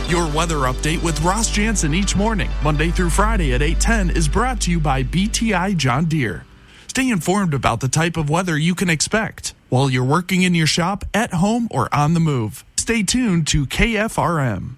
Your weather update with Ross Jansen each morning, Monday through Friday at 8:10, is brought to you by BTI John Deere. Stay informed about the type of weather you can expect while you're working in your shop, at home, or on the move. Stay tuned to KFRM.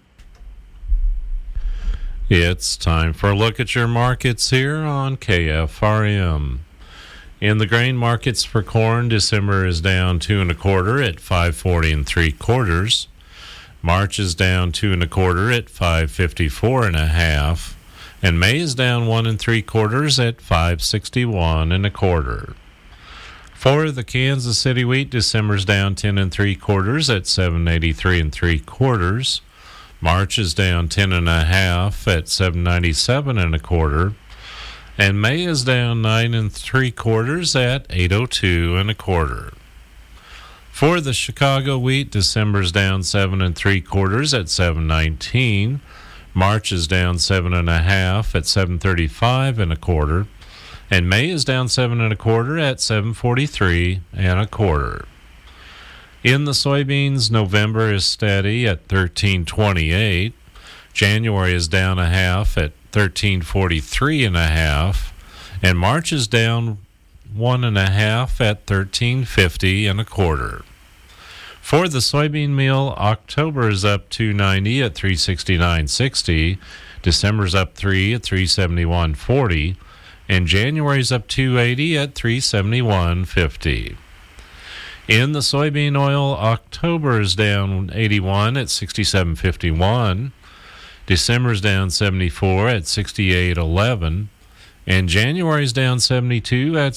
It's time for a look at your markets here on KFRM. In the grain markets for corn, December is down 2 1/4 at 5.40 3/4. March is down 2 1/4 at 5.54 1/2, and May is down 1 3/4 at 5.61 1/4. For the Kansas City wheat, December's down 10 3/4 at 7.83 3/4. March is down 10 1/2 at 7.97 1/4, and May is down 9 3/4 at 8.02 1/4. For the Chicago wheat, December's down 7 3/4 at 7.19. March is down 7 1/2 at 7.35 1/4, and May is down 7 1/4 at 7.43 1/4. In the soybeans, November is steady at 13.28. January is down 1/2 at 13.43 1/2, and March is down 1 1/2 at 13.50 1/4. For the soybean meal, October is up 2.90 at 369.60. December's up 3 at 371.40, and January's up 2.80 at 371.50. In the soybean oil, October is down 81 at 67.51. December's down 74 at 68.11, and January's down 72 at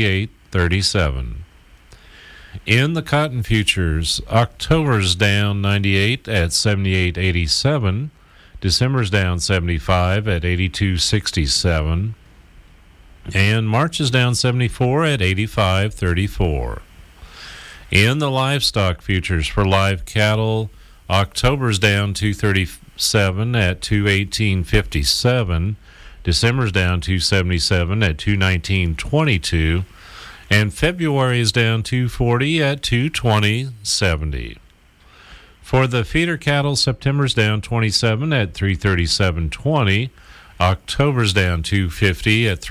68.37. In the cotton futures, October's down 98 at 78.87, December's down 75 at 82.67, and March is down 74 at 85.34. In the livestock futures for live cattle, October's down 237 at 218.57, December's down 277 at 219.22, and February is down 240 at 220.70. For the feeder cattle, September's down 27 at 337.20, October's down 250 at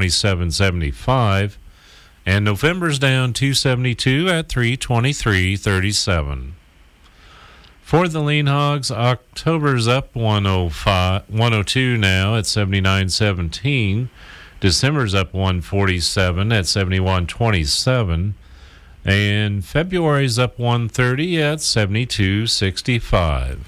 327.75, and November's down 272 at 323.37. For the lean hogs, October's up 102 now at 79.17. December's up 147 at 71.27, and February's up 130 at 72.65.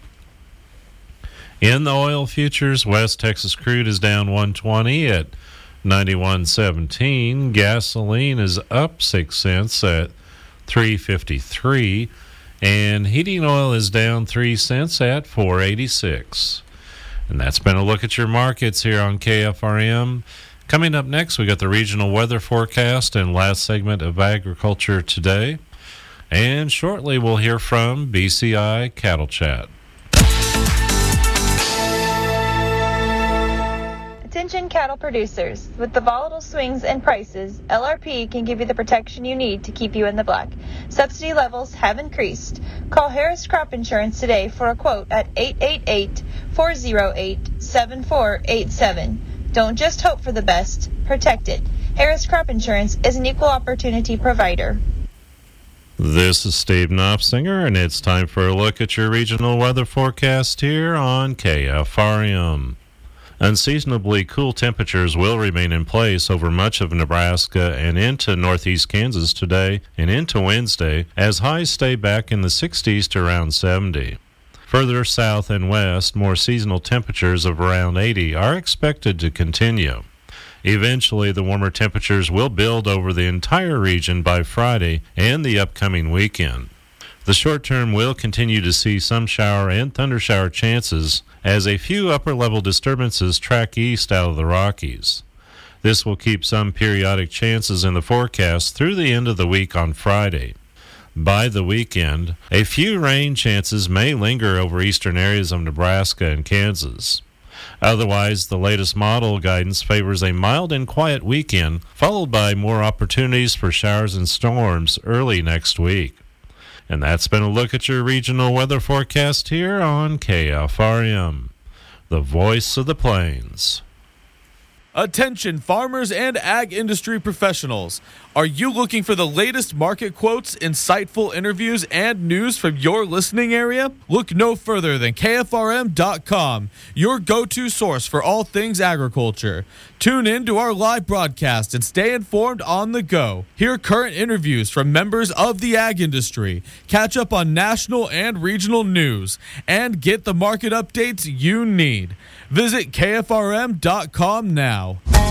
In the oil futures, West Texas crude is down 120 at 91.17. Gasoline is up 6 cents at 3.53, and heating oil is down 3 cents at 4.86. And that's been a look at your markets here on KFRM. Coming up next, we got the regional weather forecast and last segment of Agriculture Today. And shortly, we'll hear from BCI Cattle Chat. Attention cattle producers. With the volatile swings in prices, LRP can give you the protection you need to keep you in the black. Subsidy levels have increased. Call Harris Crop Insurance today for a quote at 888-408-7487. Don't just hope for the best, protect it. Harris Crop Insurance is an equal opportunity provider. This is Steve Knopfsinger, and it's time for a look at your regional weather forecast here on KFRM. Unseasonably cool temperatures will remain in place over much of Nebraska and into northeast Kansas today and into Wednesday, as highs stay back in the 60s to around 70. Further south and west, more seasonal temperatures of around 80 are expected to continue. Eventually, the warmer temperatures will build over the entire region by Friday and the upcoming weekend. The short term will continue to see some shower and thundershower chances as a few upper-level disturbances track east out of the Rockies. This will keep some periodic chances in the forecast through the end of the week on Friday. By the weekend, a few rain chances may linger over eastern areas of Nebraska and Kansas. Otherwise, the latest model guidance favors a mild and quiet weekend, followed by more opportunities for showers and storms early next week. And that's been a look at your regional weather forecast here on KFRM, the voice of the plains. Attention farmers and ag industry professionals. Are you looking for the latest market quotes, insightful interviews, and news from your listening area? Look no further than KFRM.com, your go-to source for all things agriculture. Tune in to our live broadcast and stay informed on the go. Hear current interviews from members of the ag industry, catch up on national and regional news, and get the market updates you need. Visit KFRM.com now.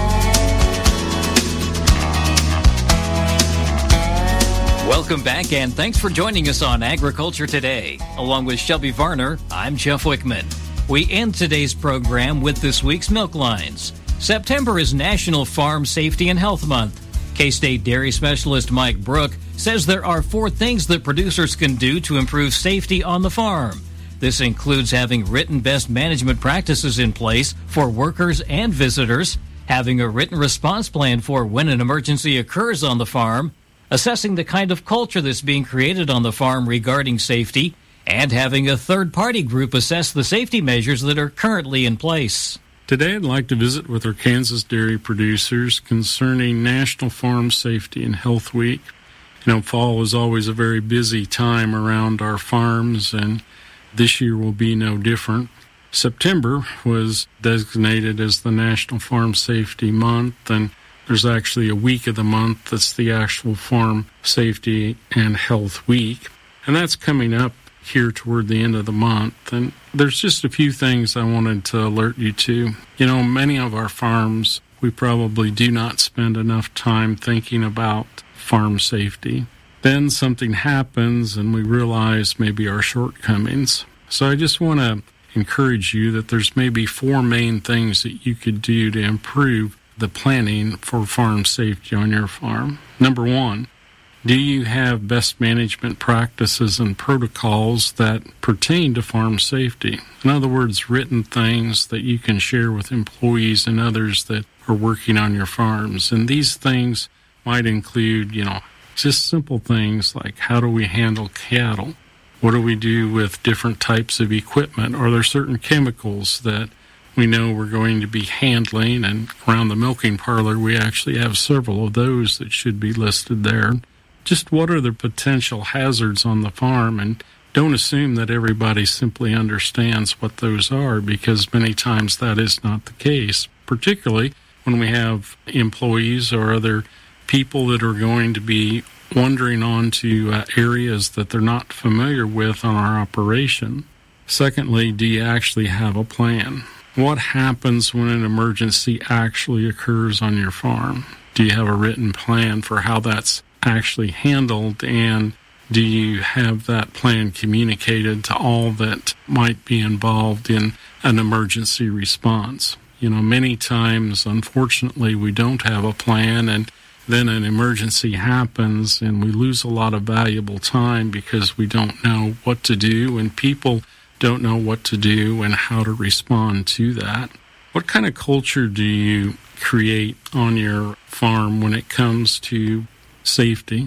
Welcome back, and thanks for joining us on Agriculture Today. Along with Shelby Varner, I'm Jeff Wickman. We end today's program with this week's Milk Lines. September is National Farm Safety and Health Month. K-State dairy specialist Mike Brook says there are 4 things that producers can do to improve safety on the farm. This includes having written best management practices in place for workers and visitors, having a written response plan for when an emergency occurs on the farm, assessing the kind of culture that's being created on the farm regarding safety, and having a third-party group assess the safety measures that are currently in place. Today I'd like to visit with our Kansas dairy producers concerning National Farm Safety and Health Week. You know, fall is always a very busy time around our farms, and this year will be no different. September was designated as the National Farm Safety Month, and there's actually a week of the month that's the actual Farm Safety and Health Week. And that's coming up here toward the end of the month. And there's just a few things I wanted to alert you to. You know, many of our farms, we probably do not spend enough time thinking about farm safety. Then something happens and we realize maybe our shortcomings. So I just want to encourage you that there's maybe 4 main things that you could do to improve the planning for farm safety on your farm. Number 1, do you have best management practices and protocols that pertain to farm safety? In other words, written things that you can share with employees and others that are working on your farms. And these things might include, just simple things like how do we handle cattle? What do we do with different types of equipment? Are there certain chemicals that we know we're going to be handling? And around the milking parlor, we actually have several of those that should be listed there. Just what are the potential hazards on the farm? And don't assume that everybody simply understands what those are, because many times that is not the case, particularly when we have employees or other people that are going to be wandering onto areas that they're not familiar with on our operation. Secondly, do you actually have a plan? What happens when an emergency actually occurs on your farm? Do you have a written plan for how that's actually handled, and do you have that plan communicated to all that might be involved in an emergency response? Many times, unfortunately, we don't have a plan, and then an emergency happens and we lose a lot of valuable time because we don't know what to do, and people don't know what to do and how to respond to that. What kind of culture do you create on your farm when it comes to safety?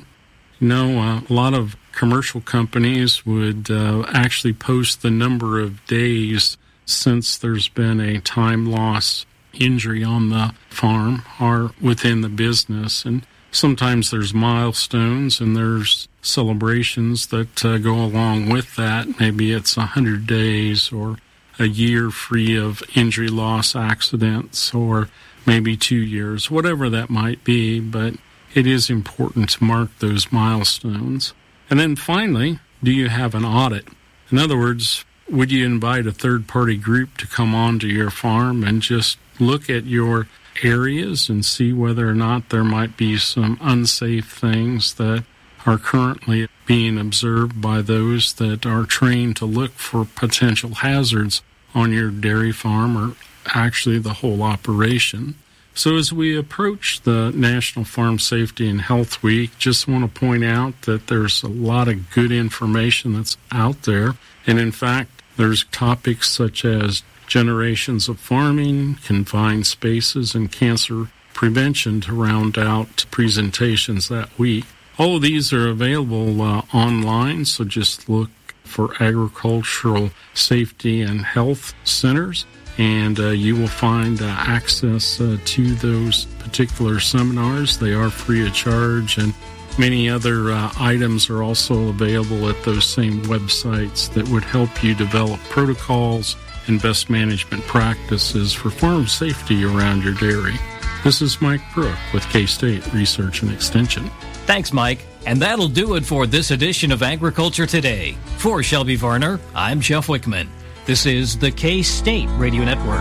A lot of commercial companies would actually post the number of days since there's been a time loss injury on the farm or within the business. And sometimes there's milestones and there's celebrations that go along with that. Maybe it's 100 days or a year free of injury loss accidents, or maybe 2 years, whatever that might be. But it is important to mark those milestones. And then finally, do you have an audit? In other words, would you invite a third-party group to come onto your farm and just look at your areas and see whether or not there might be some unsafe things that are currently being observed by those that are trained to look for potential hazards on your dairy farm, or actually the whole operation? So as we approach the National Farm Safety and Health Week, just want to point out that there's a lot of good information that's out there. And in fact, there's topics such as generations of farming, confined spaces, and cancer prevention to round out presentations that week. All of these are available online, so just look for Agricultural Safety and Health Centers, and you will find access to those particular seminars. They are free of charge, and many other items are also available at those same websites that would help you develop protocols and best management practices for farm safety around your dairy. This is Mike Brook with K-State Research and Extension. Thanks, Mike. And that'll do it for this edition of Agriculture Today. For Shelby Varner, I'm Jeff Wickman. This is the K-State Radio Network.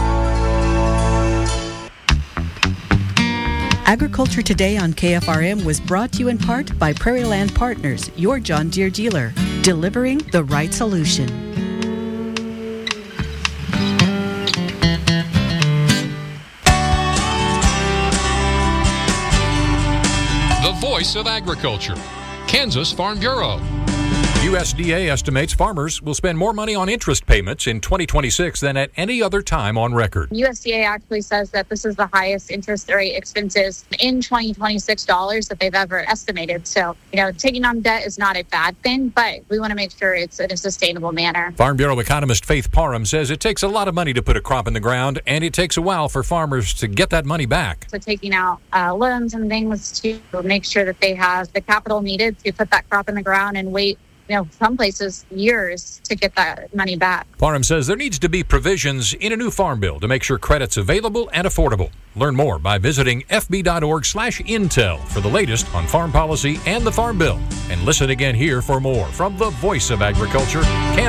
Agriculture Today on KFRM was brought to you in part by Prairie Land Partners, your John Deere dealer, delivering the right solution. The Voice of Agriculture, Kansas Farm Bureau. USDA estimates farmers will spend more money on interest payments in 2026 than at any other time on record. USDA actually says that this is the highest interest rate expenses in 2026 dollars that they've ever estimated. So, taking on debt is not a bad thing, but we want to make sure it's in a sustainable manner. Farm Bureau economist Faith Parham says it takes a lot of money to put a crop in the ground, and it takes a while for farmers to get that money back. So taking out loans and things to make sure that they have the capital needed to put that crop in the ground and wait some places years to get that money back. Parham says there needs to be provisions in a new farm bill to make sure credit's available and affordable. Learn more by visiting fb.org/intel for the latest on farm policy and the farm bill. And listen again here for more from the Voice of Agriculture, Kansas.